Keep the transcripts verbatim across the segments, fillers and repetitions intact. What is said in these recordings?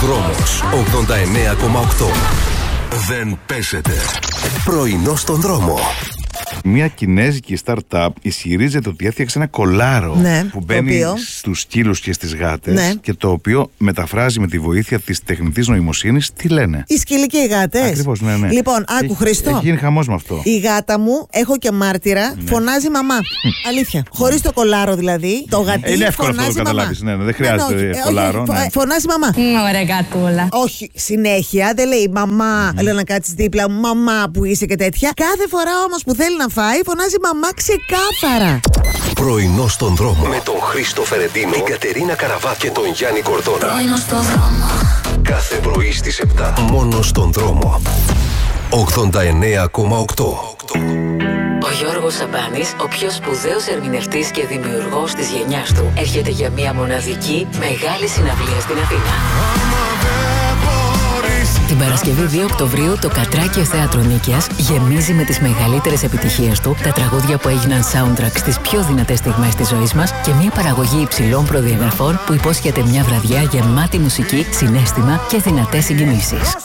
Δρόμος ογδόντα εννέα κόμμα οκτώ. Δεν παίζεται. Πρωινό στον δρόμο. Μια κινέζικη startup ισχυρίζεται ότι έφτιαξε ένα κολάρο, ναι, που μπαίνει οποίο... στους σκύλους και στις γάτες, ναι, και το οποίο μεταφράζει με τη βοήθεια της τεχνητής νοημοσύνης τι λένε. Οι σκύλοι και οι γάτες. Ακριβώς, ναι, ναι. Λοιπόν, άκου έχει, Χριστό. Έχει γίνει χαμός με αυτό. Η γάτα μου, έχω και μάρτυρα, ναι, φωνάζει μαμά. Αλήθεια. Χωρίς το κολάρο δηλαδή. Το γατί είναι εύκολο αυτό να το καταλάβεις. Ναι, ναι, δεν χρειάζεται ναι, κολάρο. Όχι, ναι. Φωνάζει μαμά. Ωραία γατούλα. Όχι, συνέχεια δεν λέει μαμά, mm. λέω να κάτσεις δίπλα μου, μαμά που είσαι και τέτοια. Κάθε φορά όμως που θέλει να φάει, φωνάζει μαμά ξεκάθαρα. Πρωινό στον δρόμο με τον Χρήστο Φερεντίνο, την Κατερίνα Καραβά και τον Γιάννη Κορδόνα. Πρωινό στον δρόμο. Κάθε πρωί στις επτά. Μόνο στον δρόμο. ογδόντα εννέα κόμμα οκτώ. Ο Γιώργος Σαμπάνης, ο πιο σπουδαίος ερμηνευτής και δημιουργός της γενιάς του, έρχεται για μια μοναδική μεγάλη συναυλία στην Αθήνα. Την Παρασκευή δύο Οκτωβρίου το Κατράκιο Θέατρο Νίκαιας γεμίζει με τις μεγαλύτερες επιτυχίες του, τα τραγούδια που έγιναν soundtrack στις πιο δυνατές στιγμές της ζωής μας και μια παραγωγή υψηλών προδιαγραφών που υπόσχεται μια βραδιά γεμάτη μουσική, συναίσθημα και δυνατές συγκινήσεις.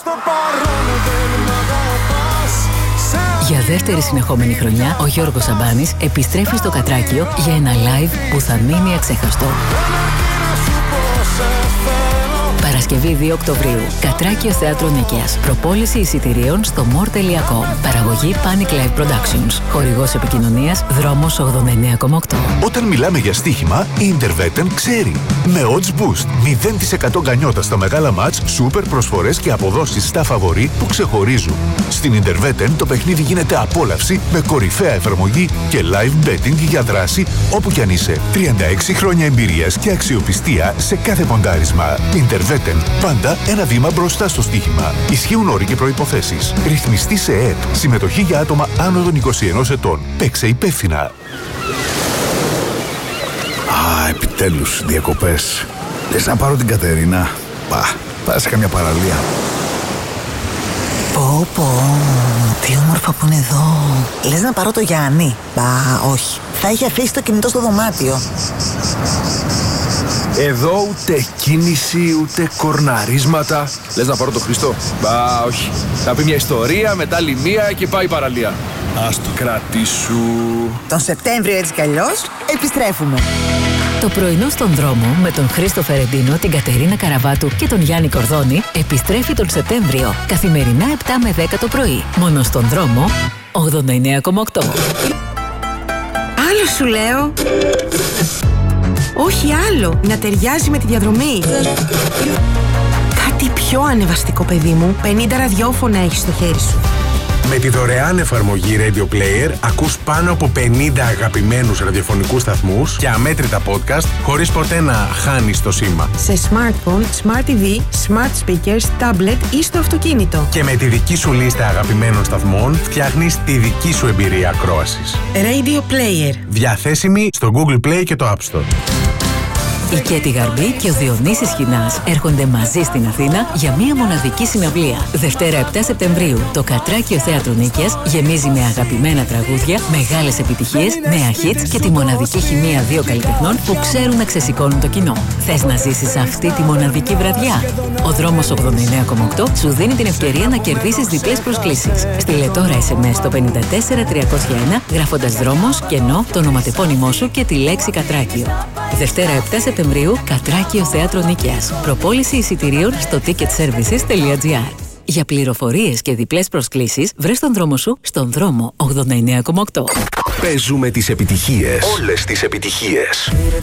Για δεύτερη συνεχόμενη χρονιά, ο Γιώργος Σαμπάνης επιστρέφει στο Κατράκιο για ένα live που θα μείνει αξέχαστο. Παρασκευή δύο Οκτωβρίου. Κατράκιο Θέατρο Νίκαιας. Προπόληση εισιτηρίων στο more τελεία com. Παραγωγή Panic Live Productions. Χορηγός επικοινωνίας Δρόμος ογδόντα εννέα κόμμα οκτώ. Όταν μιλάμε για στοίχημα, η Interveten ξέρει. Με odds boost, μηδέν τοις εκατό γκανιότα στα μεγάλα μάτς, σούπερ προσφορές και αποδόσεις στα φαβορί που ξεχωρίζουν. Στην Interveten το παιχνίδι γίνεται απόλαυση με κορυφαία εφαρμογή και live betting για δράση όπου κι αν είσαι. τριάντα έξι χρόνια εμπειρίας και αξιοπιστία σε κάθε ποντάρισμα. Interveten. Πάντα ένα βήμα μπροστά στο στοίχημα. Ισχύουν όροι και προϋποθέσεις. Ρυθμιστή σε ΕΕΠ. Συμμετοχή για άτομα άνω των είκοσι ενός ετών. Παίξε υπεύθυνα. Α, επιτέλους, διακοπές. Λες να πάρω την Κατερίνα. Πα, πάω σε καμιά παραλία. Πω πω, τι όμορφα που είναι εδώ. Λες να πάρω το Γιάννη. Μπα, όχι. Θα έχει αφήσει το κινητό στο δωμάτιο. Εδώ ούτε κίνηση, ούτε κορναρίσματα. Λες να πάρω το Χριστό. Μπα, όχι. Θα πει μια ιστορία, μετά άλλη μία και πάει παραλία. Ας το κρατήσου. Τον Σεπτέμβριο έτσι κι αλλιώς επιστρέφουμε. Το πρωινό στον δρόμο με τον Χρήστο Φερεντίνο, την Κατερίνα Καραβάτου και τον Γιάννη Κορδόνη επιστρέφει τον Σεπτέμβριο. Καθημερινά επτά με δέκα το πρωί. Μόνο στον δρόμο ογδόντα εννέα κόμμα οκτώ. Άλλο σου λέω. Όχι άλλο, να ταιριάζει με τη διαδρομή. Κάτι πιο ανεβαστικό, παιδί μου. πενήντα ραδιόφωνα έχεις στο χέρι σου. Με τη δωρεάν εφαρμογή Radio Player ακούς πάνω από πενήντα αγαπημένους ραδιοφωνικούς σταθμούς και αμέτρητα podcast χωρίς ποτέ να χάνεις το σήμα. Σε smartphone, smart τι βι, smart speakers, tablet ή στο αυτοκίνητο. Και με τη δική σου λίστα αγαπημένων σταθμών φτιάχνεις τη δική σου εμπειρία ακρόασης. Radio Player. Διαθέσιμη στο Google Play και το App Store. Η Κέτη Γαρμπή και ο Διονύσης Χινάς έρχονται μαζί στην Αθήνα για μία μοναδική συναυλία. Δευτέρα επτά Σεπτεμβρίου, το Κατράκιο Θέατρο Νίκαιας γεμίζει με αγαπημένα τραγούδια, μεγάλες επιτυχίες, νέα hits και τη μοναδική χημεία δύο καλλιτεχνών που ξέρουν να ξεσηκώνουν το κοινό. Θες να ζήσεις αυτή τη μοναδική βραδιά? Ο Δρόμος ογδόντα εννέα κόμμα οκτώ σου δίνει την ευκαιρία να κερδίσεις διπλές προσκλήσεις. Στείλε τώρα ες εμ ες στο πέντε τέσσερα τριακόσια ένα γράφοντας Δρόμος, κενό, το ονοματεπώνυμό σου και τη λέξη Κατράκιο. Δευτέρα επτά Σεπτεμβρίου, Κατράκιο Θέατρο Νίκαιας. Προπόληση εισιτηρίων στο ticket services τελεία τζι άρ. Για πληροφορίες και διπλές προσκλήσεις, βρες τον δρόμο σου στον δρόμο ογδόντα εννέα κόμμα οκτώ. Παίζουμε τις επιτυχίες. Όλες τις επιτυχίες.